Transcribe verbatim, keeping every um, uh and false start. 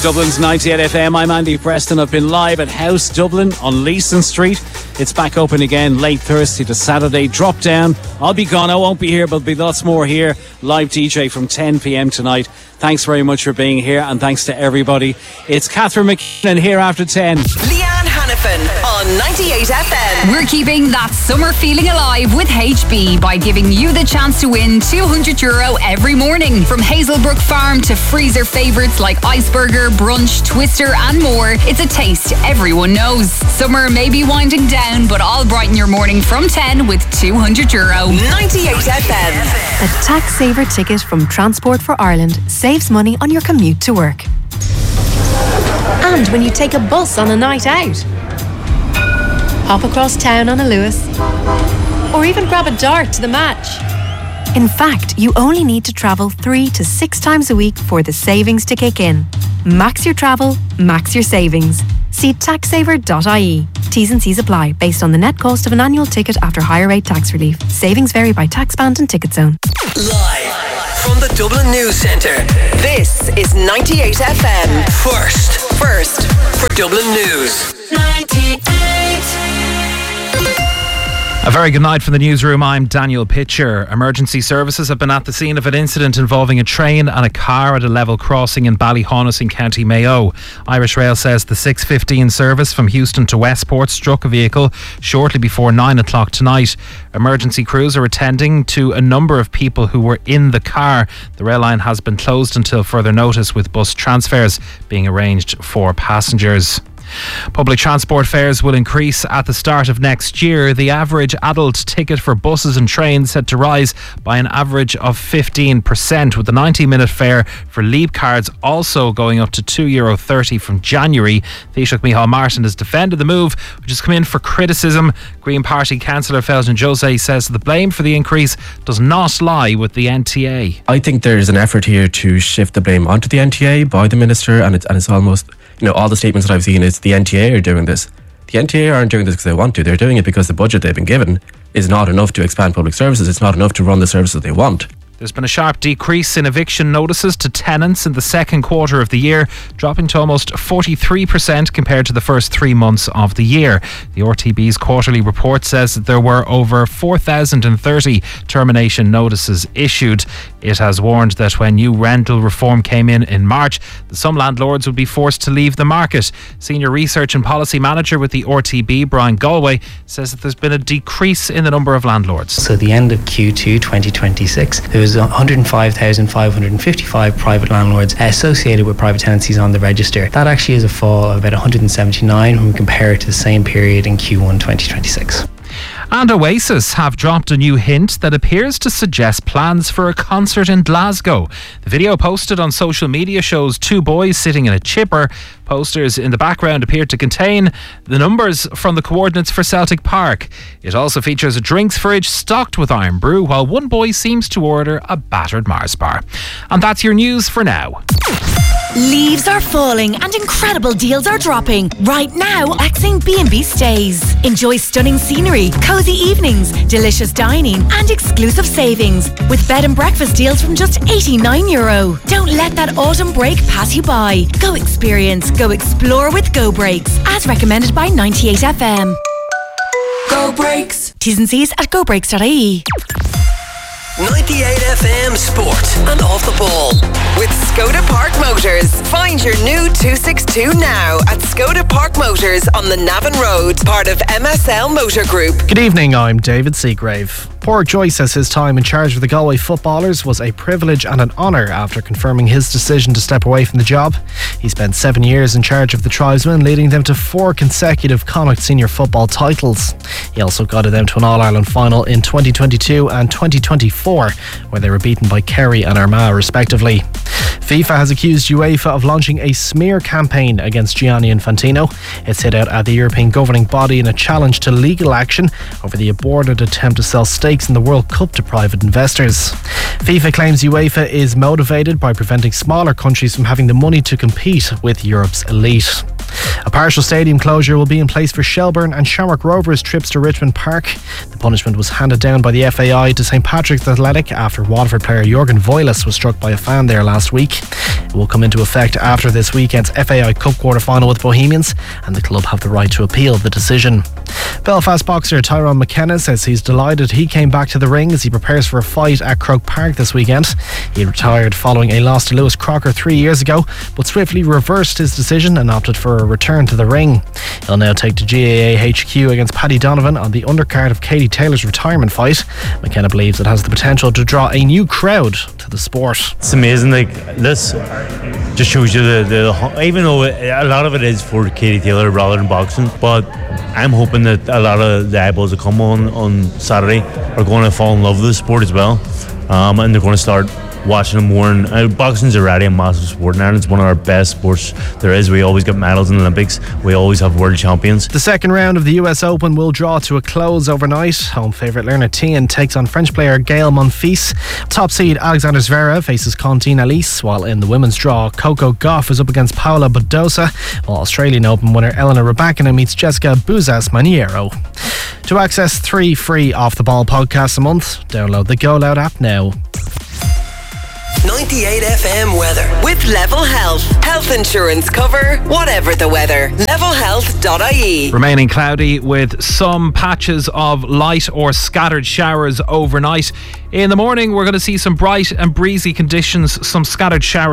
Dublin's ninety-eight F M. I'm Andy Preston. I've been live at House Dublin on Leeson Street. It's back open again late Thursday to Saturday. Drop down. I'll be gone. I won't be here, but there'll be lots more here. Live D J from ten p.m. tonight. Thanks very much for being here, and thanks to everybody. It's Catherine McKinnon here after ten. Leanne Hannafin on ninety-eight F M. We're keeping that summer feeling alive with H B by giving you the chance to win two hundred euro every morning. From Hazelbrook Farm to freezer favourites like Iceburger, Brunch, Twister and more. It's a taste everyone knows. Summer may be winding down, but I'll brighten your morning from ten with two hundred euro. ninety-eight F M. A tax saver ticket from Transport for Ireland saves money on your commute to work. And when you take a bus on a night out, hop across town on a Lewis, or even grab a dart to the match. In fact, you only need to travel three to six times a week for the savings to kick in. Max your travel, max your savings. See tax saver dot I E. T's and C's apply based on the net cost of an annual ticket after higher rate tax relief. Savings vary by tax band and ticket zone. Live from the Dublin News Centre, this is ninety-eight F M. First, first for Dublin News. ninety-eight. A very good night from the newsroom. I'm Daniel Pitcher. Emergency services have been at the scene of an incident involving a train and a car at a level crossing in Ballyhonus in County Mayo. Irish Rail says the six fifteen service from Houston to Westport struck a vehicle shortly before nine o'clock tonight. Emergency crews are attending to a number of people who were in the car. The rail line has been closed until further notice, with bus transfers being arranged for passengers. Public transport fares will increase at the start of next year. The average adult ticket for buses and trains set to rise by an average of fifteen percent, with the ninety minute fare for Leap cards also going up to two euro thirty from January. Taoiseach Micheál Martin has defended the move, which has come in for criticism. Green Party Councillor Felton Jose says the blame for the increase does not lie with the N T A. I think there's an effort here to shift the blame onto the N T A by the Minister, and it's, and it's almost, you know, all the statements that I've seen is the N T A are doing this. The N T A aren't doing this because they want to. They're doing it because the budget they've been given is not enough to expand public services. It's not enough to run the services they want. There's been a sharp decrease in eviction notices to tenants in the second quarter of the year, dropping to almost forty-three percent compared to the first three months of the year. The R T B's quarterly report says that there were over four thousand thirty termination notices issued. It has warned that when new rental reform came in in March, that some landlords would be forced to leave the market. Senior Research and Policy Manager with the R T B, Brian Galway, says that there's been a decrease in the number of landlords. So at the end of Q two twenty twenty-six, there was one hundred five thousand five hundred fifty-five private landlords associated with private tenancies on the register. That actually is a fall of about one hundred seventy-nine when we compare it to the same period in Q one twenty twenty-six. And Oasis have dropped a new hint that appears to suggest plans for a concert in Glasgow. The video posted on social media shows two boys sitting in a chipper. Posters in the background appear to contain the numbers from the coordinates for Celtic Park. It also features a drinks fridge stocked with Iron Brew, while one boy seems to order a battered Mars bar. And that's your news for now. Leaves are falling and incredible deals are dropping. Right now at Saint B and B Stays. Enjoy stunning scenery, cosy evenings, delicious dining and exclusive savings with bed and breakfast deals from just eighty-nine euro. Don't let that autumn break pass you by. Go experience, go explore with Go Breaks, as recommended by ninety-eight F M. Go Breaks. T's and C's at go breaks dot I E. ninety-eight F M Sport and Off the Ball with Skoda Park Motors. Find your new two sixty-two now at Skoda Park Motors on the Navan Road, part of M S L Motor Group. Good evening, I'm David Seagrave. Pádraig Joyce says his time in charge of the Galway footballers was a privilege and an honour after confirming his decision to step away from the job. He spent seven years in charge of the tribesmen, leading them to four consecutive Connacht senior football titles. He also guided them to an All-Ireland final in twenty twenty-two and twenty twenty-four, where they were beaten by Kerry and Armagh respectively. FIFA has accused UEFA of launching a smear campaign against Gianni Infantino. It's hit out at the European governing body in a challenge to legal action over the aborted attempt to sell stakes in the World Cup to private investors. FIFA claims UEFA is motivated by preventing smaller countries from having the money to compete with Europe's elite. A partial stadium closure will be in place for Shelbourne and Shamrock Rovers trips to Richmond Park. The punishment was handed down by the F A I to St Patrick's Athletic after Waterford player Jurgen Voiles was struck by a fan there last week. It will come into effect after this weekend's F A I Cup quarter-final with Bohemians, and the club have the right to appeal the decision. Belfast boxer Tyrone McKenna says he's delighted he came back to the ring as he prepares for a fight at Croke Park this weekend. He retired following a loss to Lewis Crocker three years ago, but swiftly reversed his decision and opted for a return to the ring. He'll now take to G A A H Q against Paddy Donovan on the undercard of Katie Taylor's retirement fight. McKenna believes it has the potential to draw a new crowd to the sport. It's amazing, like this just shows you the, the even though a lot of it is for Katie Taylor rather than boxing, but I'm hoping that a lot of the eyeballs that come on on Saturday are going to fall in love with the sport as well, um, and they're going to start watching them more. And uh, boxing's already a massive sport now, and it's one of our best sports there is. We always get medals in the Olympics. We always have world champions. The second round of the U S Open will draw to a close overnight. Home favourite Lerna Tien takes on French player Gael Monfils. Top seed Alexander Zverev faces Contine Alice, while in the women's draw Coco Gauff is up against Paula Badosa, while Australian Open winner Elena Rybakina meets Jessica Bouzas Maniero. To access three free Off the Ball podcasts a month, download the Go Loud app now. ninety-eight F M weather with Level Health. Health insurance cover, whatever the weather. level health dot I E. Remaining cloudy with some patches of light or scattered showers overnight. In the morning, we're going to see some bright and breezy conditions, some scattered showers